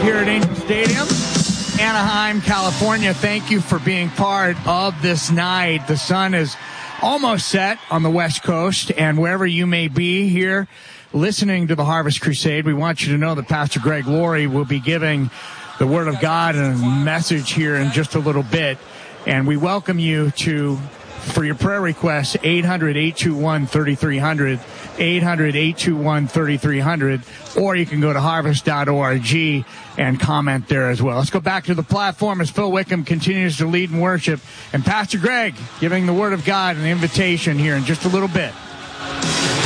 here at Angel Stadium, Anaheim, California. Thank you for being part of this night. The sun is almost set on the West Coast, and wherever you may be here listening to the Harvest Crusade, we want you to know that Pastor Greg Laurie will be giving the Word of God and a message here in just a little bit. And we welcome you for your prayer requests, 800-821-3300, 800-821-3300, or you can go to harvest.org and comment there as well. Let's go back to the platform as Phil Wickham continues to lead in worship, and Pastor Greg giving the Word of God and the invitation here in just a little bit.